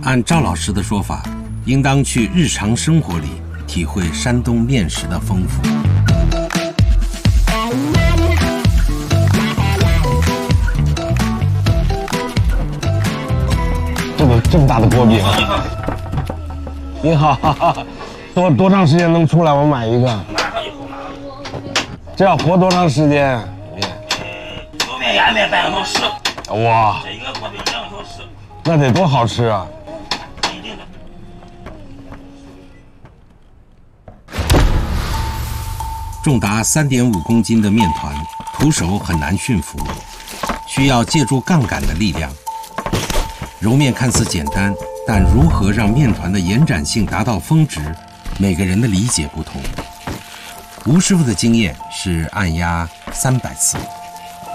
按赵老师的说法，应当去日常生活里体会山东面食的丰富。 这么大的锅饼，你好，多长时间能出来？我买一个。这要活多长时间？ 油面压面半个小时。 哇， 这一个锅饼2个小时。 那得多好吃啊！ 一定的。 重达3.5公斤的面团，徒手很难驯服，需要借助杠杆的力量。揉面看似简单，但如何让面团的延展性达到峰值，每个人的理解不同。吴师傅的经验是按压300次。